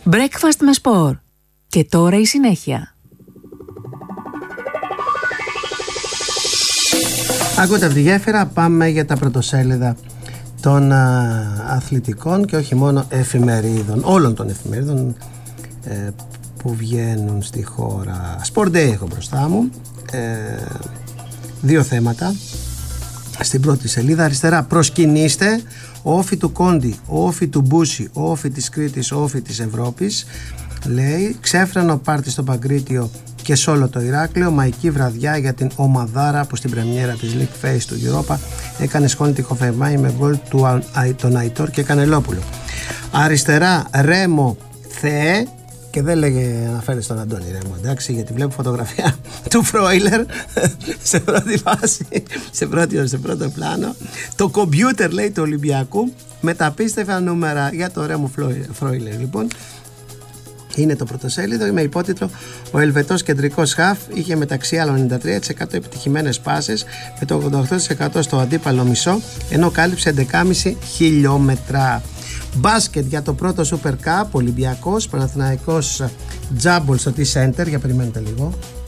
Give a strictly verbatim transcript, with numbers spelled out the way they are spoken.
Breakfast με σπορ. Και τώρα η συνέχεια. Ακούτε από τη γέφυρα, πάμε για τα πρωτοσέλιδα των α, αθλητικών και όχι μόνο εφημερίδων, όλων των εφημερίδων ε, που βγαίνουν στη χώρα. Sport Day έχω μπροστά μου, ε, δύο θέματα. Στην πρώτη σελίδα αριστερά, προσκυνήστε, ο όφη του Κόντι, ο όφη του Μπούση, ο όφη της Κρήτης, ο όφη της Ευρώπης, λέει, ξέφρενο πάρτι στο Παγκρίτιο και σε όλο το Ηράκλειο, μαϊκή βραδιά για την ομαδάρα που στην πρεμιέρα της League Face του Europa έκανε σκόνη τη Χοφεμάη με γκολ του τον Αϊτόρ και Κανελόπουλο. Αριστερά, Ρέμο Θεέ, και δεν λέγε αναφέρει στον Αντώνη Ρέμο, εντάξει, γιατί βλέπω φωτογραφία του Φρόιλερ σε πρώτη φάση, σε, πρώτη, σε πρώτο πλάνο. Το κομπιούτερ, λέει, του Ολυμπιακού με τα απίστευτα νούμερα για το Ρέμο Φρόιλερ. Λοιπόν, είναι το πρωτοσέλιδο με υπότιτλο «Ο Ελβετός κεντρικός χαφ είχε μεταξύ άλλων ενενήντα τρία τοις εκατό επιτυχημένες πάσες με το ογδόντα οκτώ τοις εκατό στο αντίπαλο μισό, ενώ κάλυψε έντεκα κόμμα πέντε χιλιόμετρα». Μπάσκετ για το πρώτο Super Cup, Ολυμπιακός, Παναθηναϊκός Τζάμπολ στο T-Center, για περιμένετε λίγο.